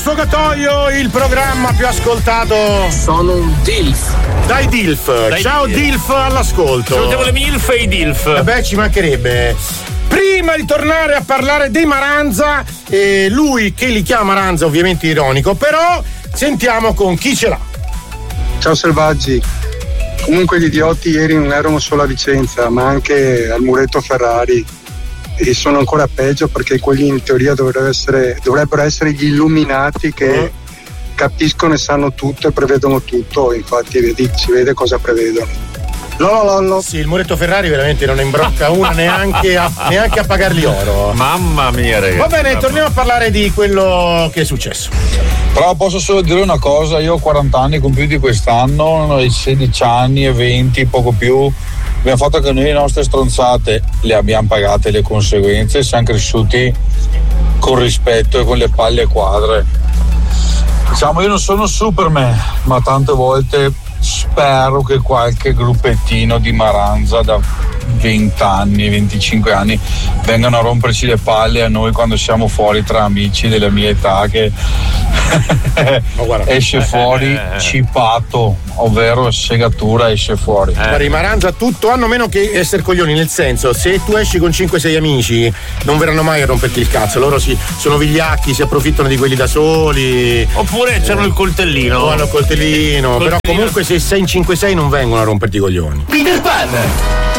Sfogatoio, il programma più ascoltato. Sono un DILF. Dai DILF. Ciao DILF all'ascolto. Salutiamo le MILF e i DILF. Beh, ci mancherebbe. Prima di tornare a parlare dei Maranza, lui che li chiama Maranza, ovviamente ironico, però sentiamo con chi ce l'ha. Ciao selvaggi. Comunque gli idioti ieri non erano solo a Vicenza, ma anche al muretto Ferrari. E sono ancora peggio perché quelli in teoria dovrebbero essere gli illuminati che capiscono e sanno tutto e prevedono tutto. Infatti si vede cosa prevedono. Lololollo. Sì, il muretto Ferrari veramente non imbrocca una neanche a pagargli oro. Mamma mia, ragazzi. Va bene, torniamo a parlare di quello che è successo. Però posso solo dire una cosa, io ho 40 anni compiuti quest'anno, noi 16 anni e 20, poco più. Abbiamo fatto che noi le nostre stronzate le abbiamo pagate le conseguenze, siamo cresciuti con rispetto e con le palle quadre. Diciamo, io non sono Superman, ma tante volte spero che qualche gruppettino di Maranza da 20 anni, 25 anni vengano a romperci le palle a noi quando siamo fuori tra amici della mia età, che esce fuori cipato, ovvero segatura esce fuori. Guarda, i Maranza tutto hanno meno che essere coglioni, nel senso, se tu esci con 5-6 amici non verranno mai a romperti il cazzo, loro sono vigliacchi, si approfittano di quelli da soli, oppure c'hanno il coltellino. O hanno il coltellino, però comunque se sei in 5-6 non vengono a romperti i coglioni. Peter Pan.